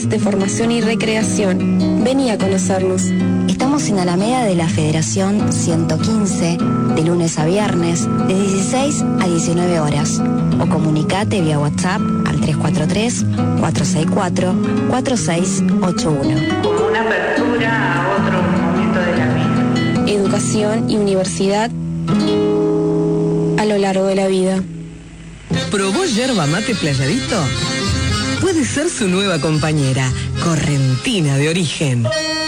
de formación y recreación. Vení a conocernos. Estamos en Alameda de la Federación 115, de lunes a viernes, de 16 a 19 horas. O comunicate vía WhatsApp al 343-464-4681. Como una apertura a otro momento de la vida. Educación y universidad a lo largo de la vida. ¿Probó yerba mate Playadito? Puede ser su nueva compañera, correntina de origen.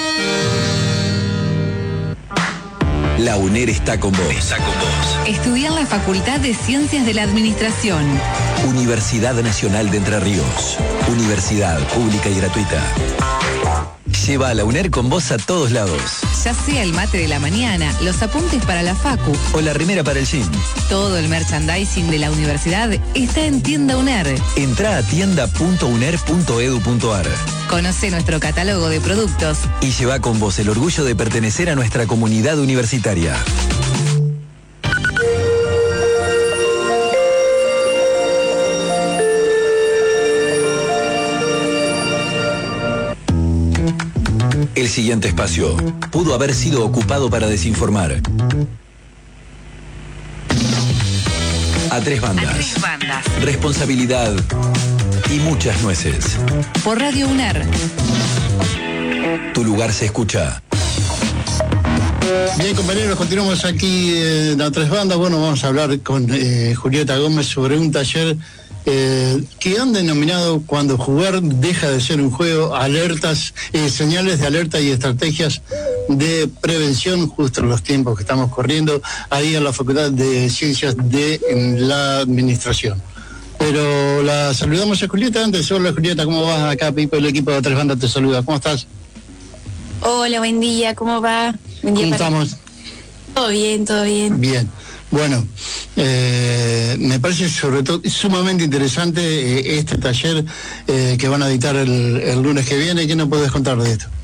La UNER está con vos. Estudia en la Facultad de Ciencias de la Administración. Universidad Nacional de Entre Ríos. Universidad pública y gratuita. Lleva a la UNER con vos a todos lados. Ya sea el mate de la mañana, los apuntes para la facu o la remera para el gym. Todo el merchandising de la universidad está en Tienda UNER. Entrá a tienda.uner.edu.ar. Conoce nuestro catálogo de productos y lleva con vos el orgullo de pertenecer a nuestra comunidad universitaria. El siguiente espacio pudo haber sido ocupado para desinformar. A tres bandas. Responsabilidad y muchas nueces. Por Radio UNER. Tu lugar se escucha. Bien, compañeros, continuamos aquí en A Tres Bandas. Bueno, vamos a hablar con Julieta Gómez sobre un taller que han denominado Cuando jugar deja de ser un juego, alertas, señales de alerta y estrategias de prevención, justo en los tiempos que estamos corriendo, ahí en la Facultad de Ciencias de la Administración. Pero la saludamos a Julieta antes. Hola Julieta, ¿cómo vas? Acá Pipo, el equipo de Tres Bandas te saluda. ¿Cómo estás? Hola, buen día, ¿cómo va? Buen día. ¿Cómo estamos? Todo bien, todo bien. Bien. Bueno, me parece sobre todo sumamente interesante este taller que van a editar el lunes que viene. ¿Qué nos puedes contar de esto?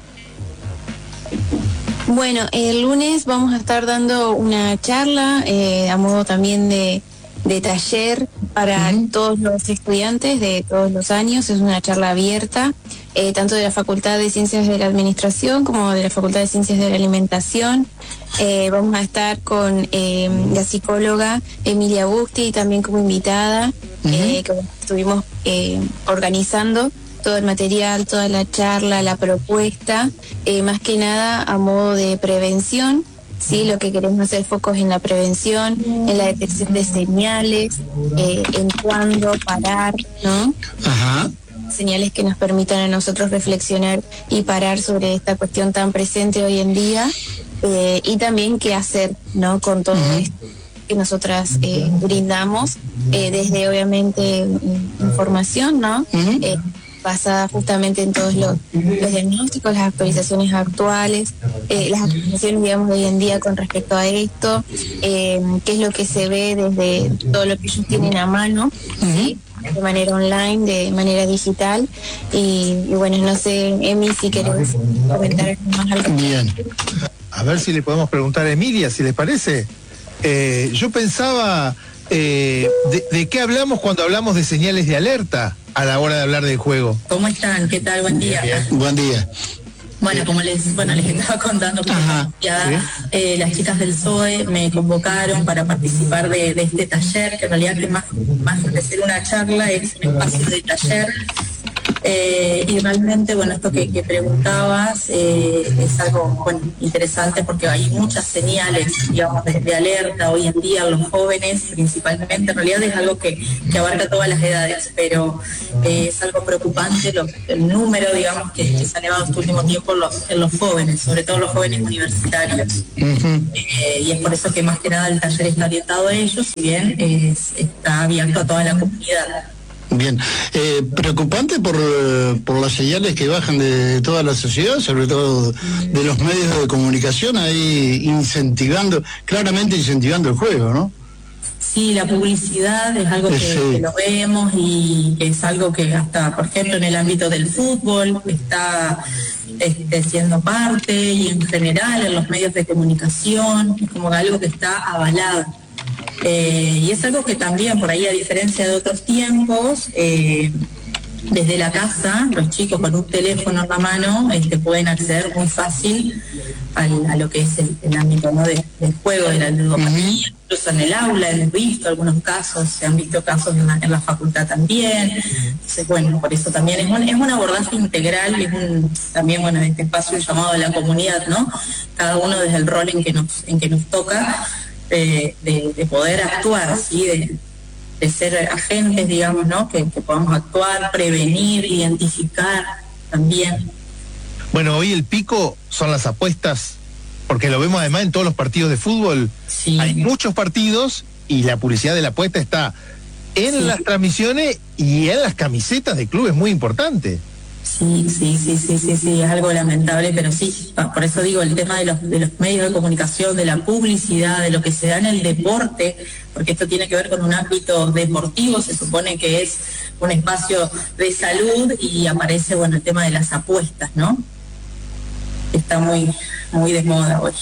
Bueno, el lunes vamos a estar dando una charla a modo también de taller para todos los estudiantes de todos los años. Es una charla abierta, tanto de la Facultad de Ciencias de la Administración como de la Facultad de Ciencias de la Alimentación. Vamos a estar con la psicóloga Emilia Busti también como invitada, que estuvimos organizando todo el material, toda la charla, la propuesta, más que nada a modo de prevención. Sí, lo que queremos hacer foco es en la prevención, en la detección de señales, en cuándo parar, ¿no? Ajá. Señales que nos permitan a nosotros reflexionar y parar sobre esta cuestión tan presente hoy en día, y también qué hacer, ¿no? Con todo esto que nosotras brindamos, desde obviamente información, ¿no? Basada justamente en todos los diagnósticos, las actualizaciones actuales, las actualizaciones, digamos, de hoy en día con respecto a esto, qué es lo que se ve desde todo lo que ellos tienen a mano, ¿sí? De manera online, de manera digital, y bueno, no sé, Emi, si querés comentar más algo. Bien. A ver si le podemos preguntar a Emilia, si les parece. Yo pensaba, ¿de qué hablamos cuando hablamos de señales de alerta a la hora de hablar del juego? ¿Cómo están? ¿Qué tal? Buen día. Bien. Buen día. Bueno, como les estaba contando, ya las chicas del SOE me convocaron para participar de este taller, que en realidad que más que ser una charla es un espacio de taller. Y realmente, bueno, esto que preguntabas es algo interesante, porque hay muchas señales, digamos, de alerta hoy en día en los jóvenes principalmente. En realidad es algo que abarca todas las edades, pero es algo preocupante el número, digamos, que se ha elevado este último tiempo en los jóvenes, sobre todo los jóvenes universitarios. Y es por eso que más que nada el taller está orientado a ellos, si bien está abierto a toda la comunidad. Bien, preocupante por las señales que bajan de toda la sociedad, sobre todo de los medios de comunicación, ahí claramente incentivando el juego, ¿no? Sí, la publicidad es algo que lo vemos, y es algo que hasta, por ejemplo, en el ámbito del fútbol está siendo parte, y en general en los medios de comunicación es como algo que está avalado. Y es algo que también, por ahí, a diferencia de otros tiempos, desde la casa, los chicos con un teléfono en la mano pueden acceder muy fácil a lo que es el ámbito, ¿no?, del juego, de la ludopatía. Incluso en el aula hemos visto algunos casos, se han visto casos en la facultad también. Entonces, bueno, por eso también es un abordaje integral, y también, bueno, este espacio llamado a la comunidad, ¿no? Cada uno desde el rol en que nos toca, de poder actuar, ¿sí? De ser agentes, digamos, ¿no? Que podamos actuar, prevenir, identificar también. Bueno, hoy el pico son las apuestas, porque lo vemos además en todos los partidos de fútbol. Sí. Hay muchos partidos y la publicidad de la apuesta está en las transmisiones y en las camisetas de clubes, muy importante. Sí, es algo lamentable, pero sí, por eso digo, el tema de los medios de comunicación, de la publicidad, de lo que se da en el deporte, porque esto tiene que ver con un ámbito deportivo, se supone que es un espacio de salud, y aparece, bueno, el tema de las apuestas, ¿no? Está muy, muy de moda hoy.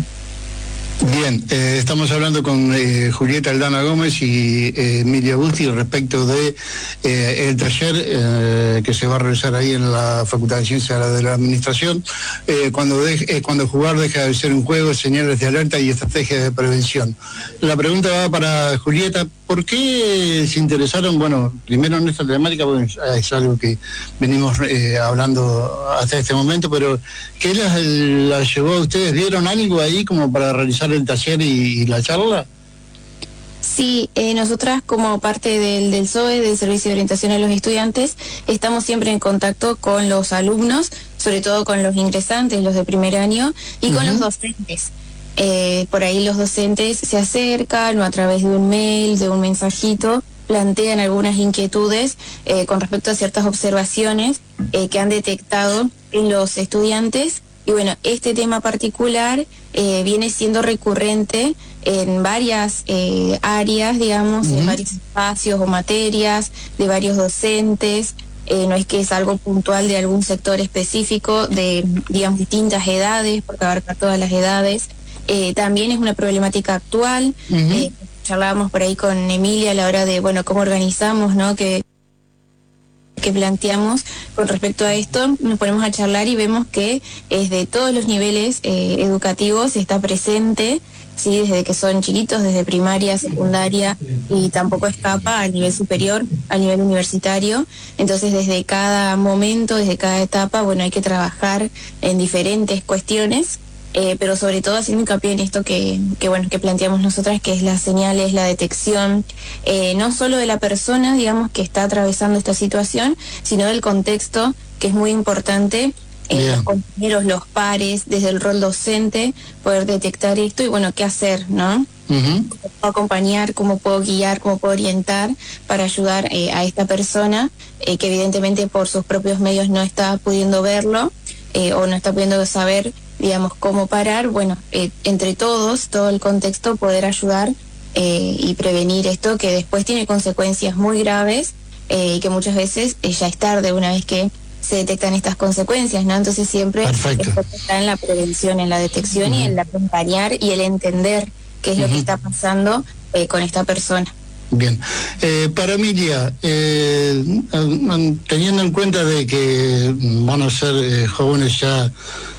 Bien, estamos hablando con Julieta Aldana Gómez y Emilia Busti respecto de el taller que se va a realizar ahí en la Facultad de Ciencias de la Administración, cuando jugar deja de ser un juego, señales de alerta y estrategias de prevención. La pregunta va para Julieta: ¿por qué se interesaron, bueno, primero en esta temática, porque es algo que venimos hablando hasta este momento, pero ¿qué las llevó a ustedes? ¿Vieron algo ahí como para realizar el taller y la charla? Sí, nosotras como parte del SOE, del Servicio de Orientación a los Estudiantes, estamos siempre en contacto con los alumnos, sobre todo con los ingresantes, los de primer año, y con los docentes. Por ahí los docentes se acercan, o a través de un mail, de un mensajito, plantean algunas inquietudes con respecto a ciertas observaciones que han detectado en los estudiantes. Y bueno, este tema particular viene siendo recurrente en varias áreas, digamos, en varios espacios o materias de varios docentes. No es que es algo puntual de algún sector específico, de, digamos, distintas edades, porque abarca todas las edades. También es una problemática actual. Charlábamos por ahí con Emilia a la hora de, bueno, cómo organizamos, ¿no?, que planteamos con respecto a esto. Nos ponemos a charlar y vemos que desde todos los niveles educativos está presente, ¿sí?, desde que son chiquitos, desde primaria, secundaria, y tampoco escapa al nivel superior, al nivel universitario. Entonces, desde cada momento, desde cada etapa, bueno, hay que trabajar en diferentes cuestiones, pero sobre todo haciendo hincapié en esto que planteamos nosotras, que es las señales, la detección, no solo de la persona, digamos, que está atravesando esta situación, sino del contexto, que es muy importante, los compañeros, los pares, desde el rol docente, poder detectar esto y, bueno, qué hacer, ¿no? ¿Cómo puedo acompañar, cómo puedo guiar, cómo puedo orientar para ayudar a esta persona que evidentemente por sus propios medios no está pudiendo verlo o no está pudiendo saber, digamos, cómo parar? Bueno, entre todos, todo el contexto, poder ayudar y prevenir esto, que después tiene consecuencias muy graves y que muchas veces ya es tarde una vez que se detectan estas consecuencias, ¿no? Entonces siempre está en la prevención, en la detección y en el acompañar y el entender qué es lo que está pasando con esta persona. Bien. Para Emilia, teniendo en cuenta de que van a ser jóvenes ya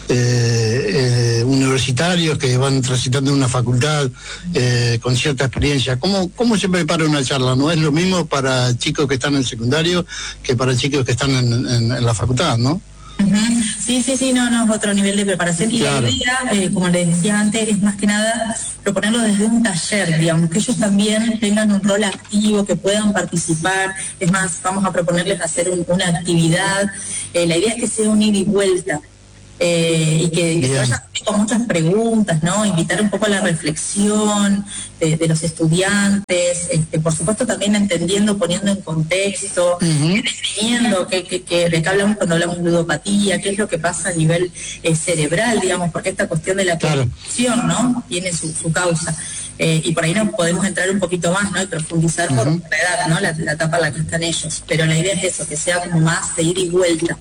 universitarios que van transitando una facultad con cierta experiencia, ¿cómo se prepara una charla? No es lo mismo para chicos que están en el secundario que para chicos que están en la facultad, ¿no? Sí, no, es otro nivel de preparación. Y la idea, como les decía antes, es más que nada proponerlo desde un taller, digamos, que ellos también tengan un rol activo, que puedan participar. Es más, vamos a proponerles hacer una actividad. La idea es que sea un ida y vuelta. Y que se vayan con muchas preguntas, ¿no? Invitar un poco a la reflexión de los estudiantes, por supuesto también entendiendo, poniendo en contexto, definiendo de qué hablamos cuando hablamos de ludopatía, qué es lo que pasa a nivel cerebral, digamos, porque esta cuestión de la prevención, ¿no?, tiene su causa. Y por ahí nos podemos entrar un poquito más, ¿no?, y profundizar por la edad, ¿no?, la etapa en la que están ellos. Pero la idea es eso, que sea como más de ida y vuelta.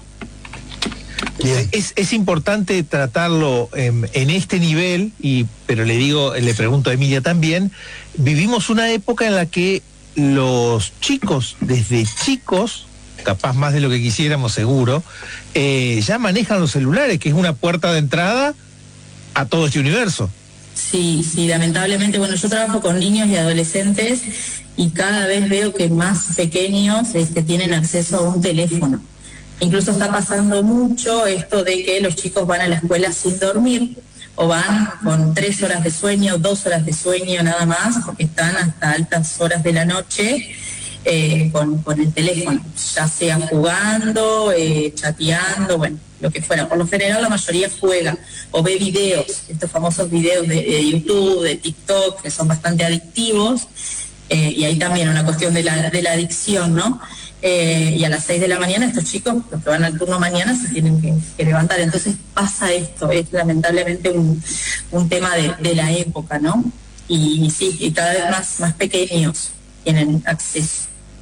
Es importante tratarlo en este nivel, pero le pregunto a Emilia también, vivimos una época en la que los chicos, desde chicos, capaz más de lo que quisiéramos seguro, ya manejan los celulares, que es una puerta de entrada a todo este universo. Sí, lamentablemente, bueno, yo trabajo con niños y adolescentes y cada vez veo que más pequeños tienen acceso a un teléfono. Incluso está pasando mucho esto de que los chicos van a la escuela sin dormir o van con 3 horas de sueño, 2 horas de sueño nada más, porque están hasta altas horas de la noche con el teléfono, ya sea jugando, chateando, bueno, lo que fuera. Por lo general la mayoría juega o ve videos, estos famosos videos de YouTube, de TikTok, que son bastante adictivos, y ahí también una cuestión de la adicción, ¿no? Y a las 6 de la mañana estos chicos, los que van al turno mañana, se tienen que levantar. Entonces pasa esto, es lamentablemente un tema de la época, ¿no? Y sí, y cada vez más pequeños tienen acceso.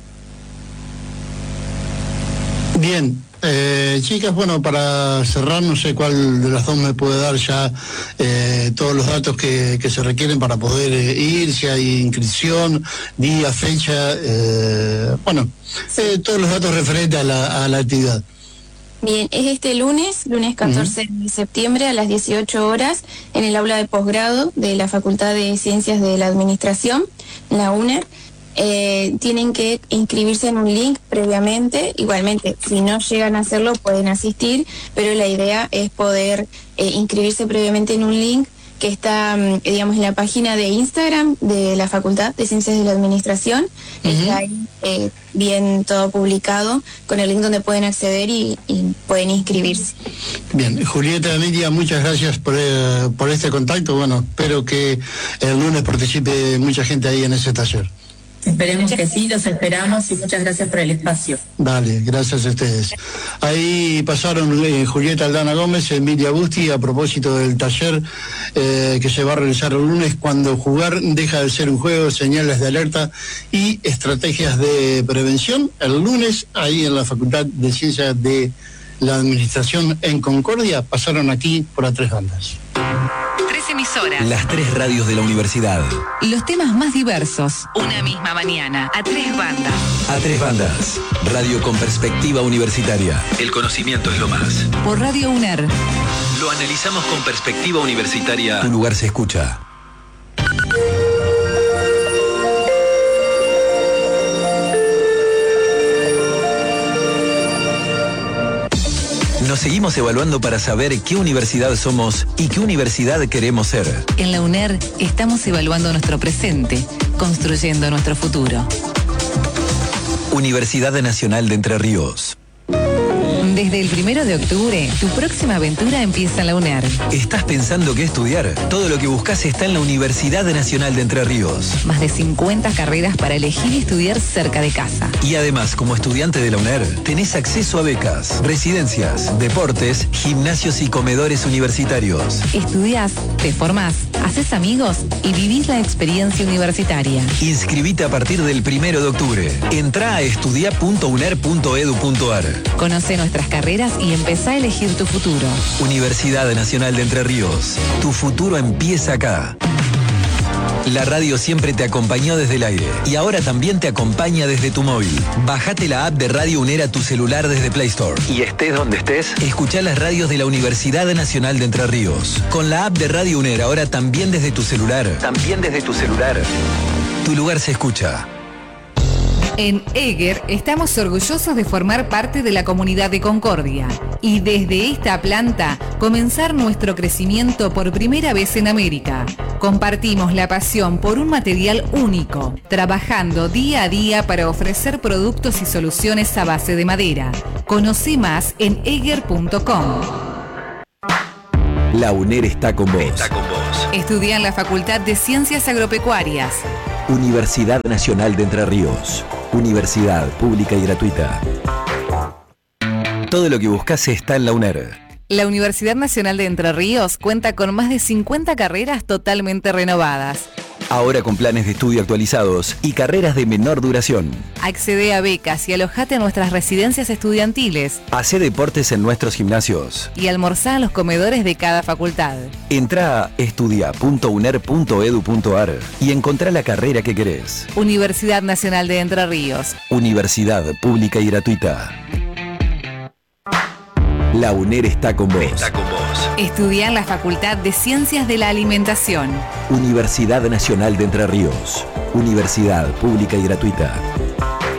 Bien, chicas, bueno, para cerrar, no sé cuál de las dos me puede dar ya todos los datos que se requieren para poder ir, si hay inscripción, día, fecha, todos los datos referentes a la actividad. Bien, es este lunes 14 de septiembre a las 18 horas en el aula de posgrado de la Facultad de Ciencias de la Administración, la UNER. Tienen que inscribirse en un link previamente. Igualmente, si no llegan a hacerlo, pueden asistir, pero la idea es poder inscribirse previamente en un link que está, digamos, en la página de Instagram de la Facultad de Ciencias de la Administración. Está ahí bien todo publicado, con el link donde pueden acceder y pueden inscribirse. Bien, Julieta, Emilia, muchas gracias por este contacto. Bueno, espero que el lunes participe mucha gente ahí en ese taller. Esperemos que sí, los esperamos y muchas gracias por el espacio. Vale, gracias a ustedes. Ahí pasaron Julieta Aldana Gómez, Emilia Busti, a propósito del taller que se va a realizar el lunes, cuando jugar deja de ser un juego, señales de alerta y estrategias de prevención. El lunes, ahí en la Facultad de Ciencias de la Administración en Concordia, pasaron aquí por A3 Bandas. 3 emisoras. Las 3 radios de la universidad. Los temas más diversos. Una misma mañana. A3 bandas. A3 Bandas. Radio con perspectiva universitaria. El conocimiento es lo más. Por Radio UNER. Lo analizamos con perspectiva universitaria. Tu lugar se escucha. Nos seguimos evaluando para saber qué universidad somos y qué universidad queremos ser. En la UNER estamos evaluando nuestro presente, construyendo nuestro futuro. Universidad Nacional de Entre Ríos. Desde el 1 de octubre, tu próxima aventura empieza en la UNER. ¿Estás pensando qué estudiar? Todo lo que buscas está en la Universidad Nacional de Entre Ríos. Más de 50 carreras para elegir y estudiar cerca de casa. Y además, como estudiante de la UNER, tenés acceso a becas, residencias, deportes, gimnasios y comedores universitarios. Estudiás, te formás, haces amigos y vivís la experiencia universitaria. Inscribite a partir del 1 de octubre. Entrá a estudia.uner.edu.ar. Conoce nuestras carreras y empezá a elegir tu futuro. Universidad Nacional de Entre Ríos. Tu futuro empieza acá. La radio siempre te acompañó desde el aire y ahora también te acompaña desde tu móvil. Bajate la app de Radio UNER a tu celular desde Play Store. Y estés donde estés, escuchá las radios de la Universidad Nacional de Entre Ríos. Con la app de Radio UNER ahora también desde tu celular. Tu lugar se escucha. En EGER estamos orgullosos de formar parte de la comunidad de Concordia y desde esta planta comenzar nuestro crecimiento por primera vez en América. Compartimos la pasión por un material único, trabajando día a día para ofrecer productos y soluciones a base de madera. Conoce más en eger.com. La UNER está con vos. Estudia en la Facultad de Ciencias Agropecuarias. Universidad Nacional de Entre Ríos. Universidad pública y gratuita. Todo lo que buscas está en la UNER. La Universidad Nacional de Entre Ríos cuenta con más de 50 carreras totalmente renovadas. Ahora con planes de estudio actualizados y carreras de menor duración. Accede a becas y alojate en nuestras residencias estudiantiles. Hacé deportes en nuestros gimnasios. Y almorzá en los comedores de cada facultad. Entrá a estudia.uner.edu.ar y encontrá la carrera que querés. Universidad Nacional de Entre Ríos. Universidad pública y gratuita. La UNER está con vos. Estudia en la Facultad de Ciencias de la Alimentación. Universidad Nacional de Entre Ríos. Universidad pública y gratuita.